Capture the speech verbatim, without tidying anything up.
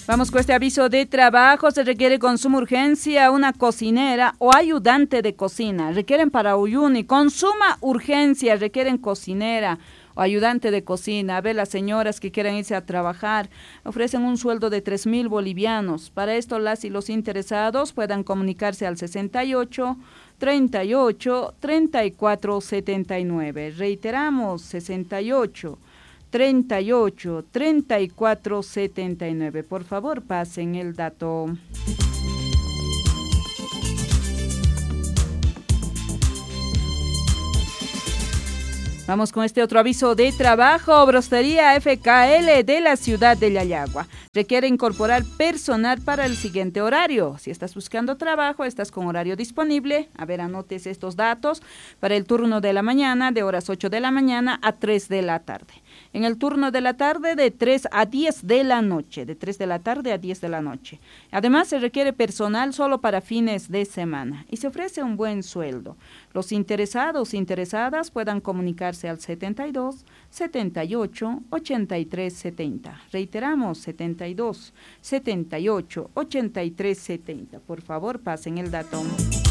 Vamos con este aviso de trabajo. Se requiere con suma urgencia una cocinera o ayudante de cocina. Requieren para Uyuni, con suma urgencia, requieren cocinera o ayudante de cocina. A ver, las señoras que quieran irse a trabajar ofrecen un sueldo de tres mil bolivianos. Para esto, las y los interesados puedan comunicarse al sesenta y ocho, treinta y ocho, treinta y cuatro setenta y nueve. Reiteramos, sesenta y ocho, treinta y ocho, treinta y cuatro setenta y nueve. Por favor, pasen el dato. Vamos con este otro aviso de trabajo. Brostería F K L de la ciudad de Yayagua requiere incorporar personal para el siguiente horario. Si estás buscando trabajo, estás con horario disponible. A ver, anotes estos datos. Para el turno de la mañana, de horas ocho de la mañana a tres de la tarde. En el turno de la tarde, de tres a diez de la noche. De tres de la tarde a diez de la noche. Además, se requiere personal solo para fines de semana. Y se ofrece un buen sueldo. Los interesados, interesadas, puedan comunicarse al setenta y dos, setenta y ocho, ochenta y tres setenta. Reiteramos, setenta y dos, setenta y ocho, ochenta y tres setenta. Por favor, pasen el dato.